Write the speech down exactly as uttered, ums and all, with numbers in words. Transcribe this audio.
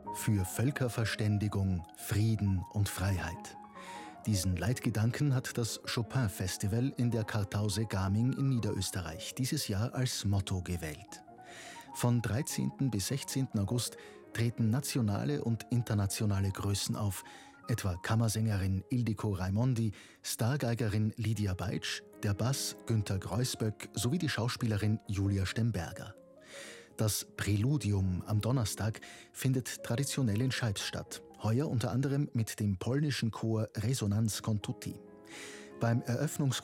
für Völkerverständigung, Frieden und Freiheit. Diesen Leitgedanken hat das Chopin-Festival in der Kartause-Gaming in Niederösterreich dieses Jahr als Motto gewählt. Von dreizehnten bis sechzehnten August treten nationale und internationale Größen auf, etwa Kammersängerin Ildiko Raimondi, Stargeigerin Lydia Beitsch, der Bass Günter Greusböck sowie die Schauspielerin Julia Stemberger. Das Präludium am Donnerstag findet traditionell in Scheibbs statt, heuer unter anderem mit dem polnischen Chor Resonanz con tutti. Beim Eröffnungs